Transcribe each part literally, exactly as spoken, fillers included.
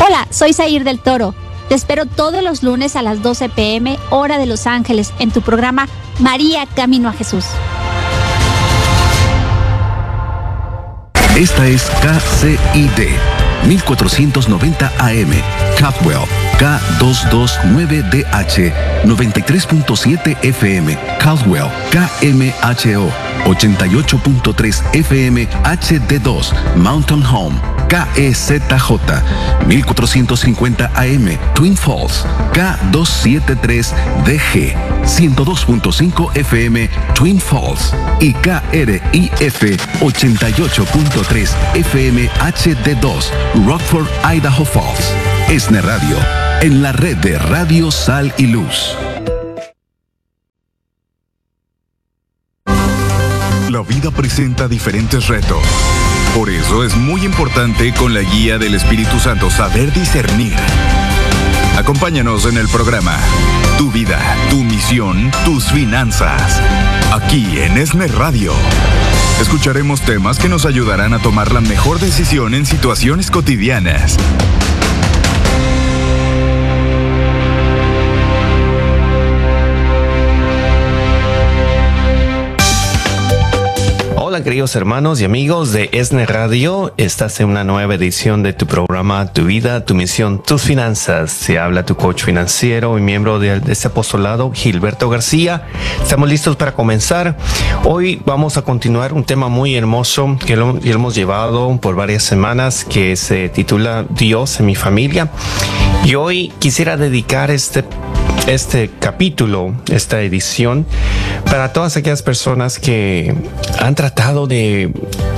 Hola, soy Zair del Toro. Te espero todos los lunes a las doce pm, hora de Los Ángeles, en tu programa María Camino a Jesús. Esta es K C I D, mil cuatrocientos noventa A M, Caldwell, K doscientos veintinueve D H, noventa y tres punto siete F M, Caldwell, K M H O, ochenta y ocho punto tres F M H D dos, Mountain Home, K E Z J, mil cuatrocientos cincuenta A M, Twin Falls, K doscientos setenta y tres D G, ciento dos punto cinco F M, Twin Falls, y K R I F ochenta y ocho punto tres F M H D dos, Rockford, Idaho Falls. ESNE Radio, en la red de Radio Sal y Luz. La vida presenta diferentes retos. Por eso es muy importante, con la guía del Espíritu Santo, saber discernir. Acompáñanos en el programa Tu Vida, Tu Misión, Tus Finanzas. Aquí en ESNE Radio. Escucharemos temas que nos ayudarán a tomar la mejor decisión en situaciones cotidianas. Hola queridos hermanos y amigos de ESNE Radio, estás en una nueva edición de tu programa Tu Vida, Tu Misión, Tus Finanzas. Se habla tu coach financiero y miembro de, de este apostolado, Gilberto García. Estamos listos para comenzar. Hoy vamos a continuar un tema muy hermoso que lo, que lo hemos llevado por varias semanas, que se titula Dios en mi familia. Y hoy quisiera dedicar este este capítulo, esta edición, para todas aquellas personas que han tratado de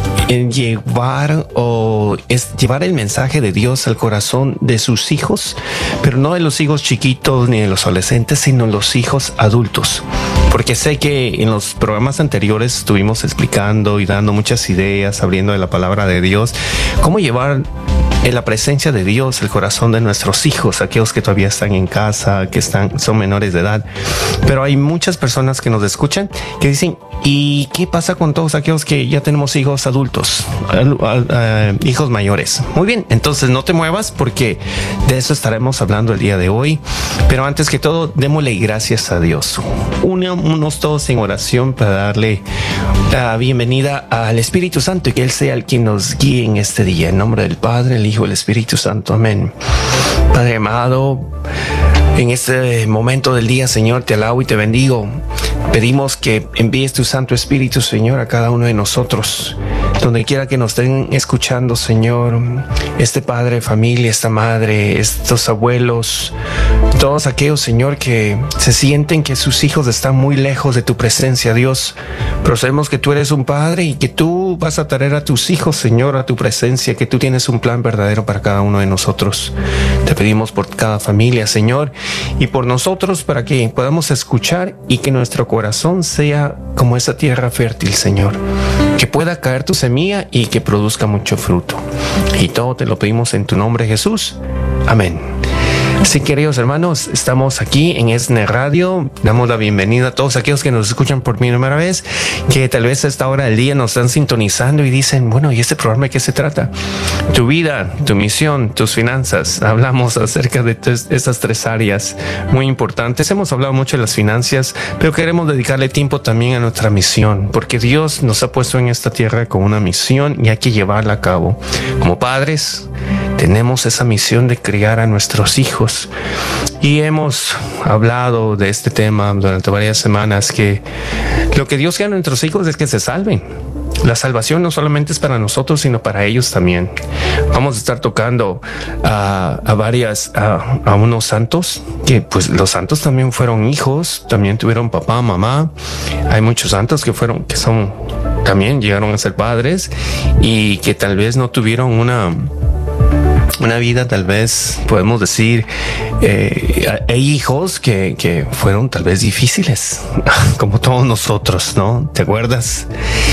llevar o es llevar el mensaje de Dios al corazón de sus hijos, pero no de los hijos chiquitos ni de los adolescentes, sino los hijos adultos. Porque sé que en los programas anteriores estuvimos explicando y dando muchas ideas, abriendo de la palabra de Dios, cómo llevar en la presencia de Dios el corazón de nuestros hijos, aquellos que todavía están en casa, que están, son menores de edad. Pero hay muchas personas que nos escuchan que dicen, ¿y qué pasa con todos aquellos que ya tenemos hijos adultos, uh, uh, hijos mayores? Muy bien, entonces no te muevas porque de eso estaremos hablando el día de hoy. Pero antes que todo, démosle gracias a Dios. Unámonos todos en oración para darle la bienvenida al Espíritu Santo y que Él sea el quien nos guíe en este día. En nombre del Padre, el Hijo y el Espíritu Santo. Amén. Padre amado, en este momento del día, Señor, te alabo y te bendigo. Pedimos que envíes tu Santo Espíritu, Señor, a cada uno de nosotros. Donde quiera que nos estén escuchando, Señor, este padre, familia, esta madre, estos abuelos, todos aquellos, Señor, que se sienten que sus hijos están muy lejos de tu presencia, Dios. Pero sabemos que tú eres un padre y que tú vas a traer a tus hijos, Señor, a tu presencia, que tú tienes un plan verdadero para cada uno de nosotros. Te pedimos por cada familia, Señor, y por nosotros para que podamos escuchar y que nuestro corazón sea como esa tierra fértil, Señor. Que pueda caer tu semilla y que produzca mucho fruto. Y todo te lo pedimos en tu nombre, Jesús. Amén. Así, queridos hermanos, estamos aquí en ESNE Radio. Damos la bienvenida a todos aquellos que nos escuchan por primera vez, que tal vez a esta hora del día nos están sintonizando y dicen, bueno, ¿y este programa de qué se trata? Tu vida, tu misión, tus finanzas. Hablamos acerca de tres, estas tres áreas muy importantes. Hemos hablado mucho de las finanzas, pero queremos dedicarle tiempo también a nuestra misión, porque Dios nos ha puesto en esta tierra con una misión y hay que llevarla a cabo. Como padres, tenemos esa misión de criar a nuestros hijos. Y hemos hablado de este tema durante varias semanas, que lo que Dios quiere a nuestros hijos es que se salven. La salvación no solamente es para nosotros, sino para ellos también. Vamos a estar tocando a, a varias, a, a unos santos, que pues los santos también fueron hijos, también tuvieron papá, mamá. Hay muchos santos que fueron, que son, también llegaron a ser padres y que tal vez no tuvieron una una vida, tal vez podemos decir, eh, hay hijos que, que fueron tal vez difíciles, como todos nosotros, ¿no? ¿Te acuerdas?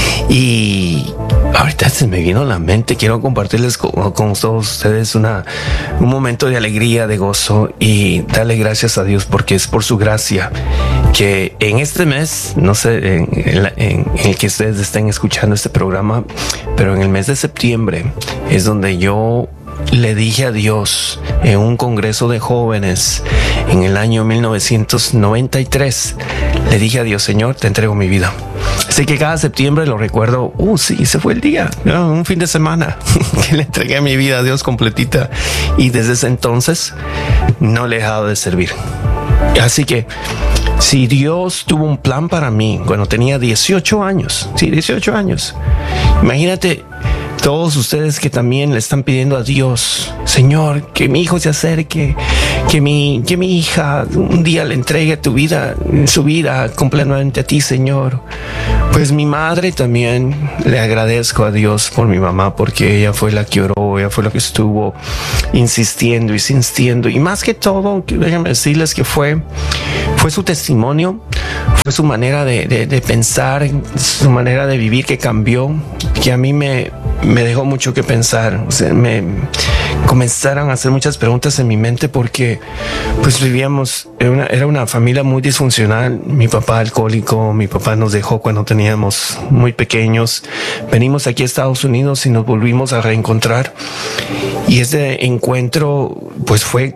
Y ahorita se me vino a la mente, quiero compartirles con, con todos ustedes una, un momento de alegría, de gozo, y darle gracias a Dios porque es por su gracia que en este mes, no sé, en, en, en el que ustedes estén escuchando este programa, pero en el mes de septiembre es donde yo le dije a Dios en un congreso de jóvenes en el año mil novecientos noventa y tres. Le dije a Dios, Señor, te entrego mi vida. Así que cada septiembre lo recuerdo, uh, sí, ese fue el día, ¿no? Un fin de semana que le entregué mi vida a Dios completita. Y desde ese entonces no le he dejado de servir. Así que si Dios tuvo un plan para mí cuando tenía dieciocho años, sí, dieciocho años, imagínate todos ustedes que también le están pidiendo a Dios, Señor, que mi hijo se acerque, que mi, que mi hija un día le entregue tu vida, su vida completamente a ti, Señor. Pues mi madre también le agradezco a Dios por mi mamá, porque ella fue la que oró, ella fue la que estuvo insistiendo, insistiendo. Y más que todo, déjenme decirles que fue, fue su testimonio, fue su manera de, de, de pensar, su manera de vivir que cambió, que a mí me, me dejó mucho que pensar. O sea, me comenzaron a hacer muchas preguntas en mi mente porque pues vivíamos, era una, era una familia muy disfuncional. Mi papá alcohólico, mi papá nos dejó cuando teníamos muy pequeños. Venimos aquí a Estados Unidos y nos volvimos a reencontrar. Y ese encuentro pues fue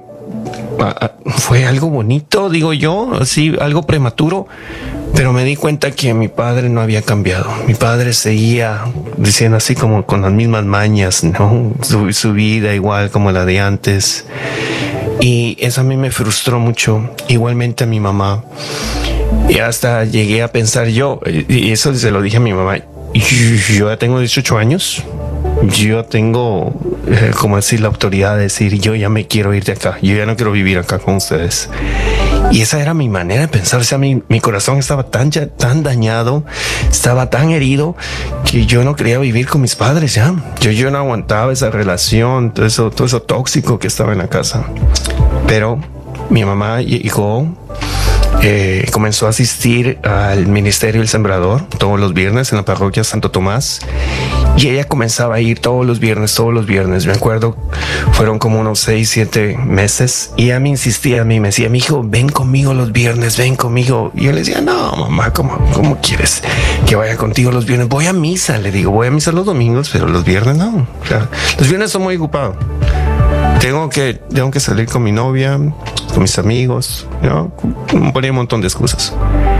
fue algo bonito, digo yo, así algo prematuro, pero me di cuenta que mi padre no había cambiado. Mi padre seguía diciendo así como con las mismas mañas, ¿no? Su, su vida igual como la de antes. Y eso a mí me frustró mucho, igualmente a mi mamá. Y hasta llegué a pensar yo, y eso se lo dije a mi mamá, yo ya tengo dieciocho años. Yo tengo, eh, como decir, la autoridad de decir, yo ya me quiero ir de acá, yo ya no quiero vivir acá con ustedes. Y esa era mi manera de pensar. O sea, mi, mi corazón estaba tan, ya, tan dañado, estaba tan herido, que yo no quería vivir con mis padres ya. Yo, yo no aguantaba esa relación, todo eso, todo eso tóxico que estaba en la casa. Pero mi mamá llegó, Eh, comenzó a asistir al Ministerio del Sembrador todos los viernes en la parroquia Santo Tomás, y ella comenzaba a ir todos los viernes, todos los viernes. Me acuerdo, fueron como unos seis, siete meses, y ella me insistía a mí, me decía, mi hijo, ven conmigo los viernes, ven conmigo. Y yo le decía, no, mamá, ¿cómo, cómo quieres que vaya contigo los viernes? Voy a misa, le digo, voy a misa los domingos, pero los viernes no. O sea, los viernes son muy ocupados. Tengo que, tengo que salir con mi novia, con mis amigos, ¿no? Ponía un montón de excusas.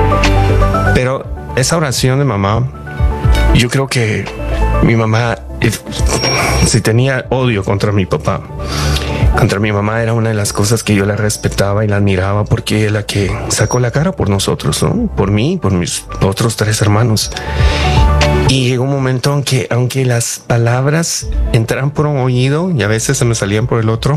Pero esa oración de mamá, yo creo que mi mamá, si tenía odio contra mi papá, contra mi mamá, era una de las cosas que yo la respetaba y la admiraba, porque es la que sacó la cara por nosotros, ¿no? Por mí, por mis otros tres hermanos. Y llegó un momento en que, aunque las palabras entraran por un oído y a veces se me salían por el otro,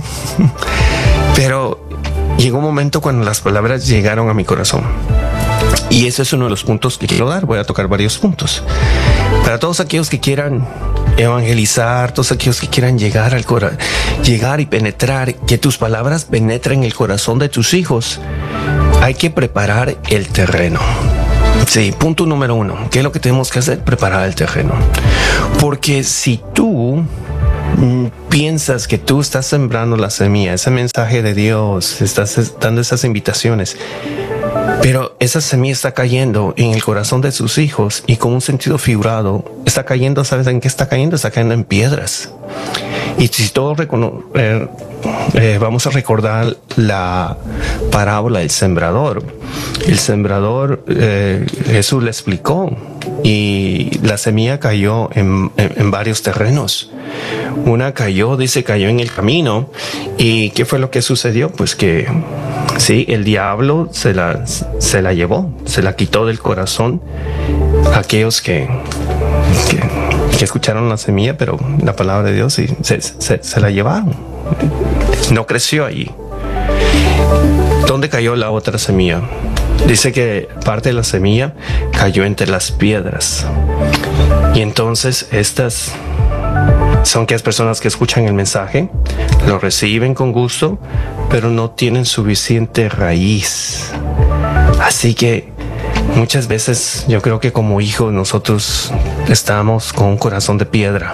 pero llegó un momento cuando las palabras llegaron a mi corazón. Y ese es uno de los puntos que quiero dar. Voy a tocar varios puntos. Para todos aquellos que quieran evangelizar, todos aquellos que quieran llegar al corazón, llegar y penetrar, que tus palabras penetren el corazón de tus hijos, hay que preparar el terreno. Sí, punto número uno. ¿Qué es lo que tenemos que hacer? Preparar el terreno. Porque si tú mm, piensas que tú estás sembrando la semilla, ese mensaje de Dios, estás dando esas invitaciones, pero esa semilla está cayendo en el corazón de sus hijos, y con un sentido figurado, está cayendo, ¿sabes en qué está cayendo? Está cayendo en piedras. Y si todos recono- eh, eh, vamos a recordar la parábola del sembrador. El sembrador, eh, Jesús le explicó, y la semilla cayó en, en, en varios terrenos. Una cayó, dice, cayó en el camino. ¿Y qué fue lo que sucedió? Pues que sí, el diablo se la, se la llevó, se la quitó del corazón a aquellos que, que, que escucharon la semilla, pero la palabra de Dios, y se, se, se la llevaron. No creció allí. ¿Dónde cayó la otra semilla? Dice que parte de la semilla cayó entre las piedras. Y entonces estas son aquellas personas que escuchan el mensaje, lo reciben con gusto, pero no tienen suficiente raíz. Así que muchas veces yo creo que como hijos nosotros estamos con un corazón de piedra.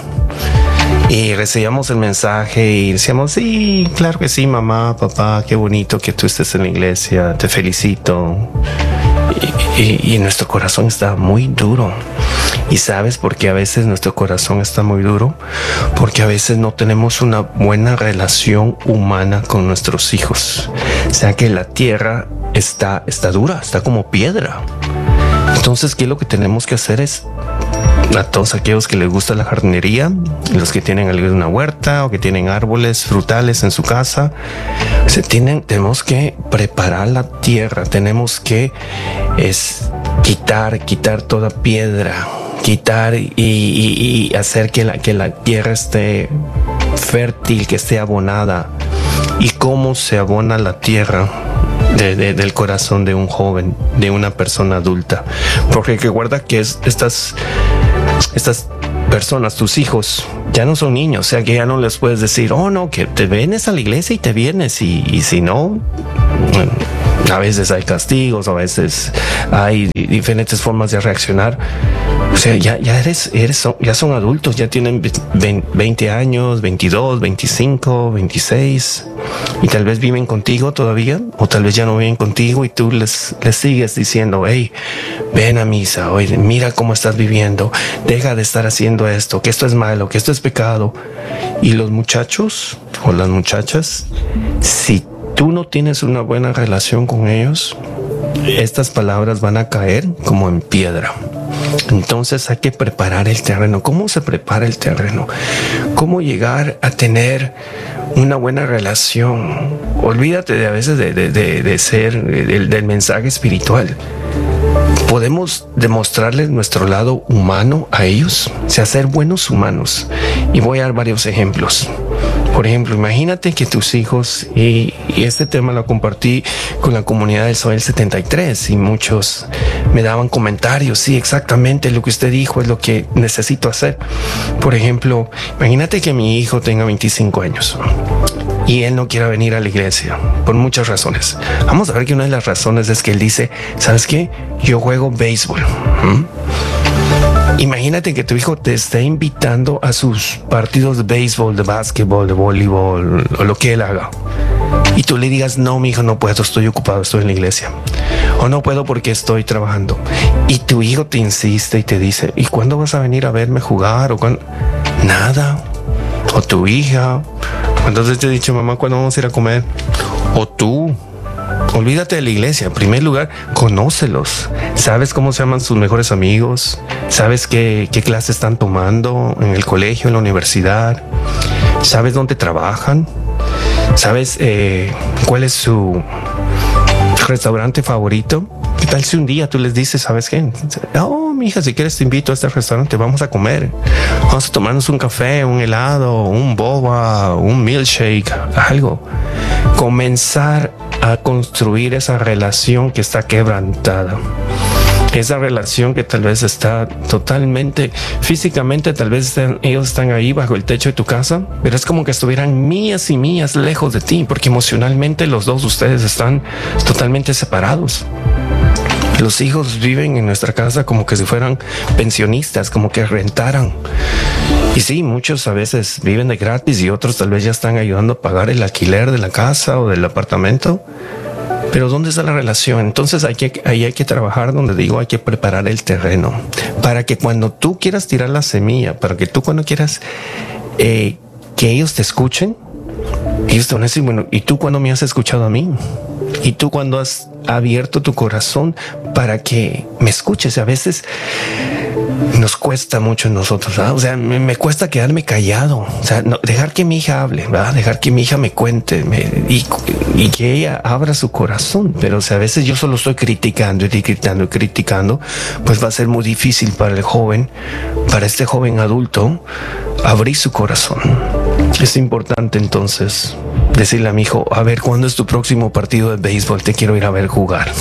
Y recibíamos el mensaje y decíamos, sí, claro que sí, mamá, papá, qué bonito que tú estés en la iglesia, te felicito. Y, y, y nuestro corazón está muy duro. ¿Y sabes por qué a veces nuestro corazón está muy duro? Porque a veces no tenemos una buena relación humana con nuestros hijos. O sea que la tierra está, está dura, está como piedra. Entonces, ¿qué es lo que tenemos que hacer? Es a todos aquellos que les gusta la jardinería, los que tienen alguna huerta o que tienen árboles frutales en su casa, se tienen, tenemos que preparar la tierra, tenemos que es, quitar, quitar toda piedra, quitar y, y, y hacer que la, que la tierra esté fértil, que esté abonada. ¿Y cómo se abona la tierra? De, de, del corazón de un joven, de una persona adulta. Porque recuerda que es, estas, estas personas, tus hijos, ya no son niños. O sea que ya no les puedes decir, oh no, que te vienes a la iglesia y te vienes. Y, y si no, bueno, a veces hay castigos, a veces hay diferentes formas de reaccionar. O sea, ya, ya eres, eres, ya son adultos, ya tienen veinte años, veintidós, veinticinco, veintiséis, y tal vez viven contigo todavía, o tal vez ya no viven contigo y tú les, les sigues diciendo, hey, ven a misa, oye, mira cómo estás viviendo, deja de estar haciendo esto, que esto es malo, que esto es pecado. Y los muchachos o las muchachas, si tú no tienes una buena relación con ellos, estas palabras van a caer como en piedra. Entonces hay que preparar el terreno. ¿Cómo se prepara el terreno? ¿Cómo llegar a tener una buena relación? Olvídate de a veces de, de, de, de ser del, del mensaje espiritual. Podemos demostrarles nuestro lado humano a ellos, o sea, ser buenos humanos. Y voy a dar varios ejemplos. Por ejemplo, imagínate que tus hijos, y, y este tema lo compartí con la comunidad del Soel setenta y tres y muchos me daban comentarios. Sí, exactamente lo que usted dijo es lo que necesito hacer. Por ejemplo, imagínate que mi hijo tenga veinticinco años y él no quiera venir a la iglesia por muchas razones. Vamos a ver que una de las razones es que él dice, ¿sabes qué? Yo juego béisbol. ¿Mm? Imagínate que tu hijo te esté invitando a sus partidos de béisbol, de básquetbol, de voleibol o lo que él haga. Y tú le digas, no, mi hijo, no puedo, estoy ocupado, estoy en la iglesia. O no puedo porque estoy trabajando. Y tu hijo te insiste y te dice, ¿y cuándo vas a venir a verme jugar? O cuándo? Nada. O tu hija. Entonces te he dicho, mamá, ¿cuándo vamos a ir a comer? O tú. Olvídate de la iglesia. En primer lugar, conócelos. ¿Sabes cómo se llaman sus mejores amigos? ¿Sabes qué, qué clase están tomando en el colegio, en la universidad? ¿Sabes dónde trabajan? ¿Sabes eh, cuál es su restaurante favorito? ¿Qué tal si un día tú les dices, ¿sabes qué? Oh, mi hija, si quieres te invito a este restaurante, vamos a comer. Vamos a tomarnos un café, un helado, un boba, un milkshake, algo. Comenzar a construir esa relación que está quebrantada. Esa relación que tal vez está totalmente, físicamente, tal vez están, ellos están ahí bajo el techo de tu casa, pero es como que estuvieran millas y millas lejos de ti, porque emocionalmente los dos ustedes están totalmente separados. Los hijos viven en nuestra casa como que si fueran pensionistas, como que rentaran. Y sí, muchos a veces viven de gratis y otros tal vez ya están ayudando a pagar el alquiler de la casa o del apartamento. Pero ¿dónde está la relación? Entonces hay que, ahí hay que trabajar, donde digo, hay que preparar el terreno para que cuando tú quieras tirar la semilla, para que tú cuando quieras eh, que ellos te escuchen, ellos te van a decir, bueno, ¿y tú cuándo me has escuchado a mí? ¿Y tú cuándo has abierto tu corazón para que me escuches? A veces nos cuesta mucho en nosotros, ¿verdad? O sea, me, me cuesta quedarme callado, o sea, no, dejar que mi hija hable, ¿verdad? Dejar que mi hija me cuente me, y, y que ella abra su corazón. Pero o sea, a veces yo solo estoy criticando y criticando y criticando, pues va a ser muy difícil para el joven, para este joven adulto, abrir su corazón. Es importante entonces decirle a mi hijo, a ver, ¿cuándo es tu próximo partido de béisbol? Te quiero ir a ver jugar.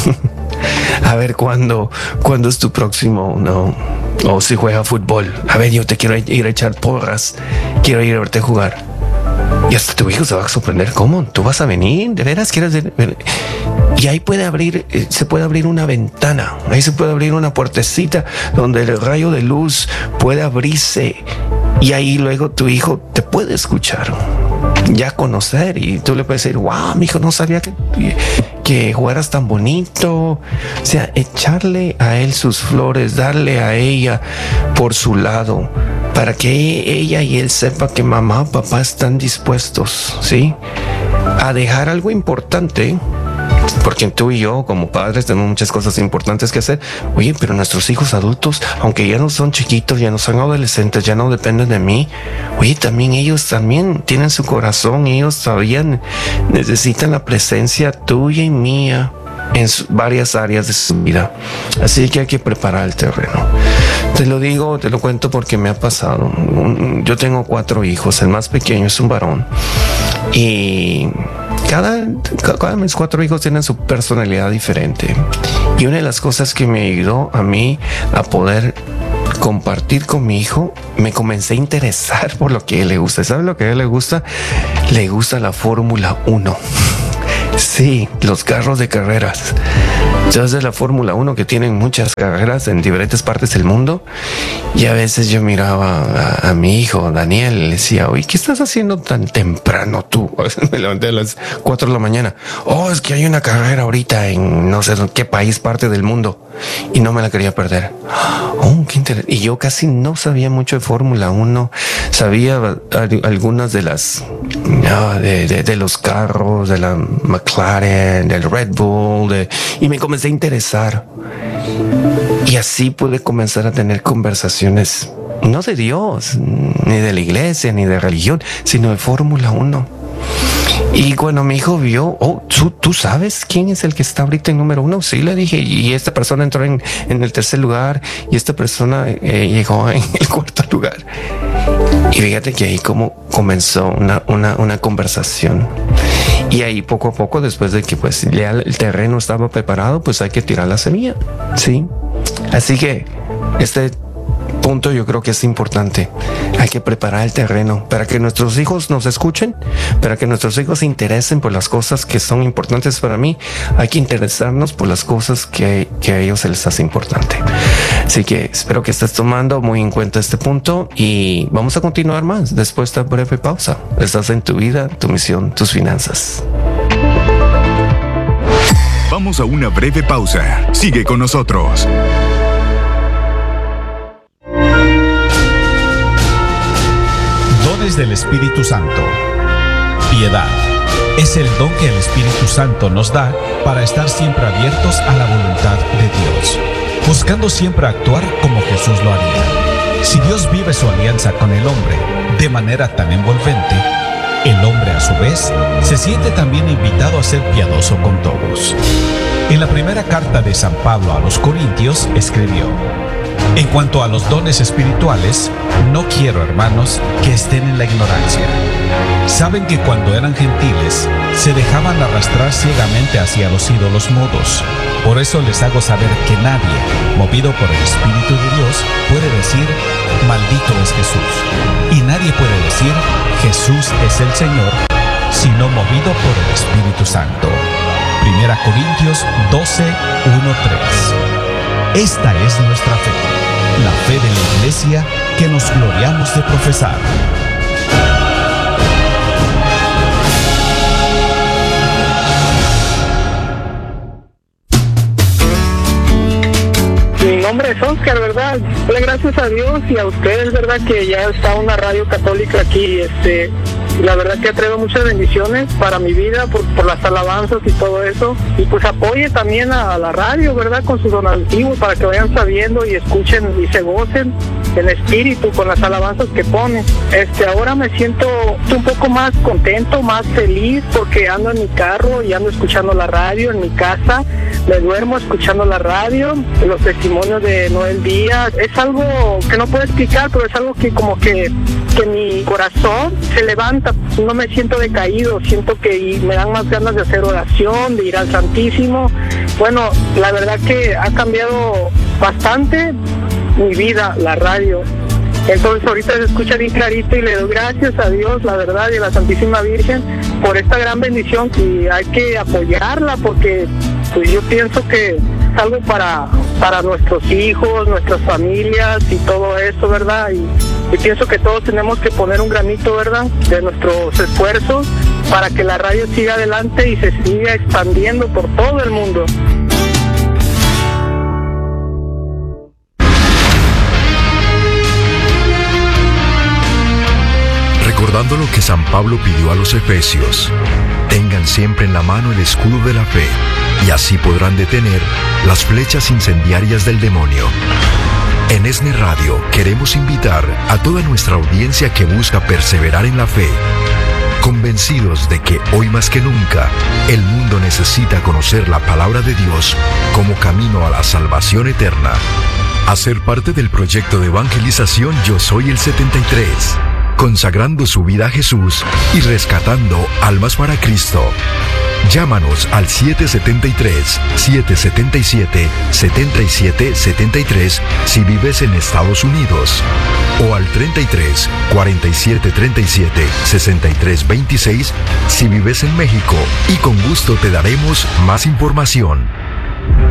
A ver, ¿cuándo, ¿cuándo es tu próximo, no? O si juega fútbol. A ver, yo te quiero ir a echar porras. Quiero ir a verte jugar. Y hasta tu hijo se va a sorprender. ¿Cómo? ¿Tú vas a venir? ¿De veras quieres venir? Y ahí puede abrir, se puede abrir una ventana. Ahí se puede abrir una puertecita donde el rayo de luz puede abrirse. Y ahí luego tu hijo te puede escuchar, ya conocer, y tú le puedes decir, wow, mi hijo no sabía que, que jugaras tan bonito. O sea, echarle a él sus flores, darle a ella por su lado, para que ella y él sepa que mamá, papá están dispuestos, ¿sí?, a dejar algo importante. Porque tú y yo como padres tenemos muchas cosas importantes que hacer. Oye, pero nuestros hijos adultos, aunque ya no son chiquitos, ya no son adolescentes, ya no dependen de mí, oye, también ellos también tienen su corazón, ellos todavía necesitan la presencia tuya y mía en su, varias áreas de su vida. Así que hay que preparar el terreno. Te lo digo, te lo cuento porque me ha pasado. Yo tengo cuatro hijos, el más pequeño es un varón y cada, cada mis cuatro hijos tienen su personalidad diferente, y una de las cosas que me ayudó a mí a poder compartir con mi hijo, me comencé a interesar por lo que a él le gusta. ¿Sabes lo que a él le gusta? Le gusta la Fórmula uno. Sí, los carros de carreras. Entonces la Fórmula uno, que tienen muchas carreras en diferentes partes del mundo, y a veces yo miraba a, a mi hijo Daniel y le decía, oye, ¿qué estás haciendo tan temprano tú? A veces me levanté a las cuatro de la mañana. Oh, es que hay una carrera ahorita en no sé qué país, parte del mundo, y no me la quería perder. Oh, qué interesante. Y yo casi no sabía mucho de Fórmula uno, sabía algunas de las no, de, de, de los carros, de la McLaren, del Red Bull, de, y me comencé a interesar, y así pude comenzar a tener conversaciones no de Dios, ni de la iglesia, ni de religión, sino de Fórmula uno. Y cuando mi hijo vio, oh, ¿tú, ¿tú sabes quién es el que está ahorita en número uno? Sí, le dije, y esta persona entró en, en el tercer lugar, y esta persona eh, llegó en el cuarto lugar. Y fíjate que ahí como comenzó una, una, una conversación. Y ahí poco a poco, después de que pues ya el terreno estaba preparado, pues hay que tirar la semilla, ¿sí? Así que este punto yo creo que es importante. Hay que preparar el terreno para que nuestros hijos nos escuchen, para que nuestros hijos se interesen por las cosas que son importantes para mí. Hay que interesarnos por las cosas que, que a ellos se les hace importante. Así que espero que estés tomando muy en cuenta este punto, y vamos a continuar más después de esta breve pausa. Estás en Tu Vida, Tu Misión, Tus Finanzas. Vamos a una breve pausa. Sigue con nosotros. Dones del Espíritu Santo. Piedad es el don que el Espíritu Santo nos da para estar siempre abiertos a la voluntad de Dios, buscando siempre actuar como Jesús lo haría. Si Dios vive su alianza con el hombre de manera tan envolvente, el hombre a su vez se siente también invitado a ser piadoso con todos. En la primera carta de San Pablo a los Corintios escribió: en cuanto a los dones espirituales, no quiero, hermanos, que estén en la ignorancia. Saben que cuando eran gentiles, se dejaban arrastrar ciegamente hacia los ídolos mudos. Por eso les hago saber que nadie, movido por el Espíritu de Dios, puede decir, maldito es Jesús. Y nadie puede decir, Jesús es el Señor, sino movido por el Espíritu Santo. Primera Corintios doce, uno, tres. Esta es nuestra fe, la fe de la Iglesia que nos gloriamos de profesar. Mi nombre es Oscar, ¿verdad? Dale gracias a Dios y a ustedes, ¿verdad? Que ya está una radio católica aquí, este... La verdad que ha traído muchas bendiciones para mi vida por, por las alabanzas y todo eso. Y pues apoye también a la radio, ¿verdad? Con sus donativos para que vayan sabiendo y escuchen y se gocen en espíritu con las alabanzas que ponen. Este, ahora me siento un poco más contento, más feliz porque ando en mi carro y ando escuchando la radio en mi casa. Me duermo escuchando la radio, los testimonios de Noel Díaz. Es algo que no puedo explicar, pero es algo que como que, que mi corazón se levanta. No me siento decaído, siento que me dan más ganas de hacer oración, de ir al Santísimo. Bueno, la verdad que ha cambiado bastante mi vida, la radio. Entonces ahorita se escucha bien clarito y le doy gracias a Dios, la verdad, y a la Santísima Virgen por esta gran bendición, y hay que apoyarla porque pues yo pienso que es algo para, para nuestros hijos, nuestras familias y todo eso, ¿verdad? Y, y pienso que todos tenemos que poner un granito, ¿verdad?, de nuestros esfuerzos para que la radio siga adelante y se siga expandiendo por todo el mundo. Recordando lo que San Pablo pidió a los efesios, tengan siempre en la mano el escudo de la fe, y así podrán detener las flechas incendiarias del demonio. En ESNE Radio queremos invitar a toda nuestra audiencia que busca perseverar en la fe, convencidos de que hoy más que nunca el mundo necesita conocer la palabra de Dios como camino a la salvación eterna. A ser parte del proyecto de evangelización Yo Soy el setenta y tres, consagrando su vida a Jesús y rescatando almas para Cristo. Llámanos al siete siete tres, siete siete siete, siete siete siete tres si vives en Estados Unidos, o al treinta y tres, cuarenta y siete treinta y siete, sesenta y tres veintiséis si vives en México, y con gusto te daremos más información.